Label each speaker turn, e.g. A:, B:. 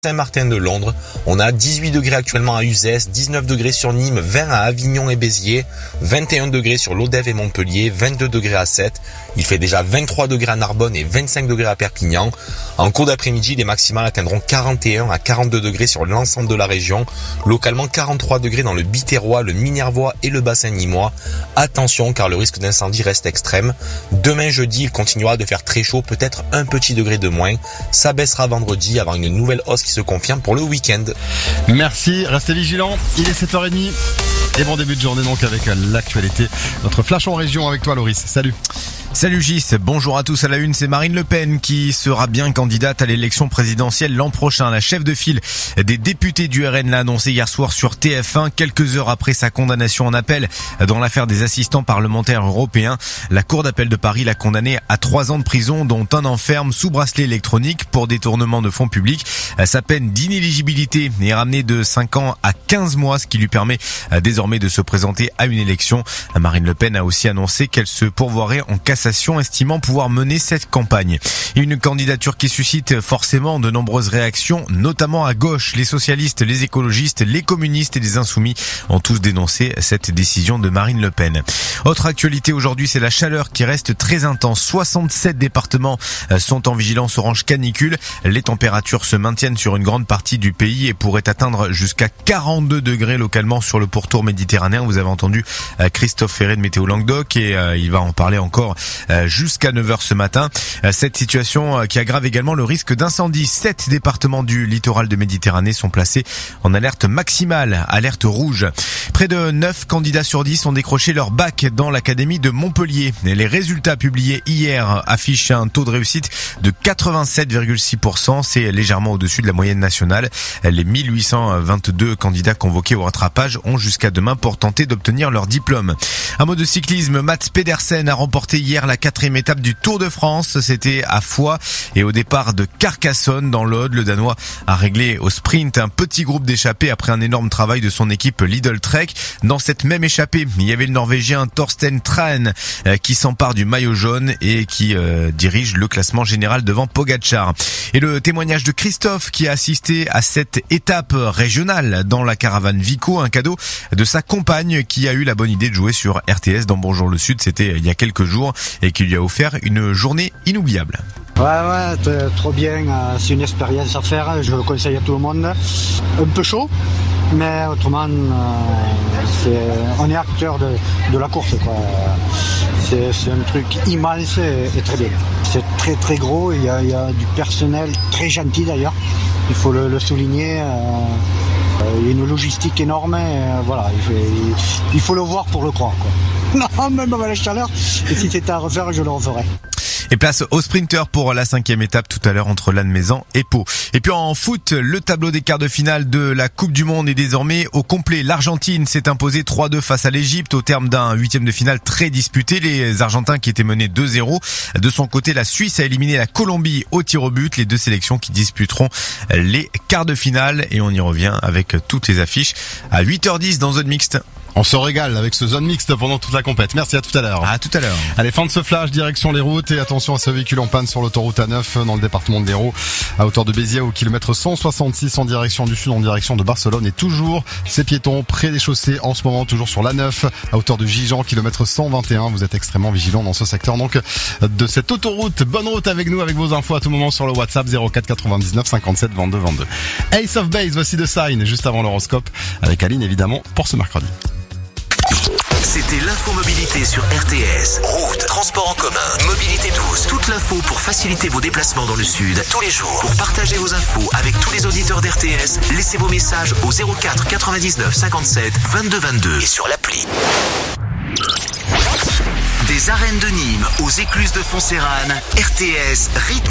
A: Saint-Martin de Londres. On a 18 degrés actuellement à Uzès, 19 degrés sur Nîmes, 20 à Avignon et Béziers, 21 degrés sur Lodève et Montpellier, 22 degrés à Sète. Il fait déjà 23 degrés à Narbonne et 25 degrés à Perpignan. En cours d'après-midi, les maximales atteindront 41 à 42 degrés sur l'ensemble de la région. Localement 43 degrés dans le Biterrois, le Minervois et le bassin nîmois. Attention car le risque d'incendie reste extrême. Demain jeudi, il continuera de faire très chaud, peut-être un petit degré de moins. Ça baissera vendredi avant une nouvelle hausse qui se confirme pour le week-end.
B: Merci, restez vigilants, il est 7h30 et bon début de journée donc avec l'actualité. Notre flash en région avec toi Loris, salut.
C: Salut Gis, bonjour à tous. À la une, c'est Marine Le Pen qui sera bien candidate à l'élection présidentielle l'an prochain. La chef de file des députés du RN l'a annoncé hier soir sur TF1, quelques heures après sa condamnation en appel dans l'affaire des assistants parlementaires européens. La Cour d'appel de Paris l'a condamnée à 3 ans de prison, dont 1 an ferme sous bracelet électronique pour détournement de fonds publics. Sa peine d'inéligibilité est ramenée de 5 ans à 15 mois, ce qui lui permet désormais de se présenter à une élection. Marine Le Pen a aussi annoncé qu'elle se pourvoirait en cassation, estimant pouvoir mener cette campagne. Une candidature qui suscite forcément de nombreuses réactions, notamment à gauche. Les socialistes, les écologistes, les communistes et les insoumis ont tous dénoncé cette décision de Marine Le Pen. Autre actualité aujourd'hui, c'est la chaleur qui reste très intense. 67 départements sont en vigilance orange canicule. Les températures se maintiennent sur une grande partie du pays et pourraient atteindre jusqu'à 42 degrés localement sur le pourtour méditerranéen. Vous avez entendu Christophe Ferré de Météo Languedoc et il va en parler encore jusqu'à 9h ce matin. Cette situation qui aggrave également le risque d'incendie. 7 départements du littoral de Méditerranée sont placés en alerte maximale, alerte rouge. Près de 9 candidats sur 10 ont décroché leur bac dans l'académie de Montpellier. Les résultats publiés hier affichent un taux de réussite de 87,6%. C'est légèrement au-dessus de la moyenne nationale. Les 1822 candidats convoqués au rattrapage ont jusqu'à demain pour tenter d'obtenir leur diplôme. Un mot de cyclisme, Mats Pedersen a remporté hier la 4e étape du Tour de France. C'était à Foix et au départ de Carcassonne dans l'Aude. Le Danois a réglé au sprint un petit groupe d'échappés après un énorme travail de son équipe Lidl Trek. Dans cette même échappée, il y avait le Norvégien Thorsten Tran qui s'empare du maillot jaune et qui dirige le classement général devant Pogačar. Et le témoignage de Christophe qui a assisté à cette étape régionale dans la caravane Vico, un cadeau de sa compagne qui a eu la bonne idée de jouer sur RTS dans Bonjour le Sud, c'était il y a quelques jours, et qui lui a offert une journée inoubliable.
D: Ouais, trop bien, c'est une expérience à faire, je le conseille à tout le monde. Un peu chaud, mais autrement, on est acteur de la course, quoi. C'est un truc immense et très bien. C'est très très gros, il y a du personnel très gentil d'ailleurs, il faut le souligner. Il y a une logistique énorme et voilà, il faut le voir pour le croire, quoi. Non, même avec la chaleur, et si c'était à refaire, je le referais.
C: Et place au sprinter pour la 5e étape tout à l'heure entre Lannemezan et Pau. Et puis en foot, le tableau des quarts de finale de la Coupe du Monde est désormais au complet. L'Argentine s'est imposée 3-2 face à l'Égypte au terme d'un 8e de finale très disputé. Les Argentins qui étaient menés 2-0. De son côté, la Suisse a éliminé la Colombie au tir au but. Les deux sélections qui disputeront les quarts de finale. Et on y revient avec toutes les affiches à 8h10 dans Zone Mixte.
B: On se régale avec ce zone mixte pendant toute la compète. Merci, à tout à l'heure.
C: À tout à l'heure.
B: Allez, fin de ce flash, direction les routes et attention à ce véhicule en panne sur l'autoroute A9 dans le département de l'Hérault à hauteur de Béziers au kilomètre 166 en direction du sud, en direction de Barcelone, et toujours ces piétons près des chaussées en ce moment, toujours sur l'A9 à hauteur de Gijan, kilomètre 121. Vous êtes extrêmement vigilants dans ce secteur donc de cette autoroute. Bonne route avec nous, avec vos infos à tout moment sur le WhatsApp 04 99 57 22 22. Ace of Base, voici The Sign juste avant l'horoscope avec Aline évidemment pour ce mercredi.
E: C'était l'infomobilité sur RTS. Route, transport en commun, mobilité douce. Toute l'info pour faciliter vos déplacements dans le sud tous les jours. Pour partager vos infos avec tous les auditeurs d'RTS, laissez vos messages au 04 99 57 22 22 et sur l'appli. Des arènes de Nîmes aux écluses de Foncérane, RTS rythme